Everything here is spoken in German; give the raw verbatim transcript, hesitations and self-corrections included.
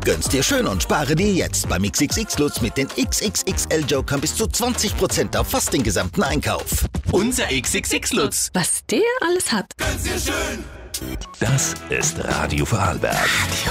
Gönn's dir schön und spare dir jetzt beim X X X-Lutz mit den X X X L-Jokern bis zu zwanzig Prozent auf fast den gesamten Einkauf. Unser X X X-Lutz. Was der alles hat. Gönn's dir schön. Das ist Radio Vorarlberg.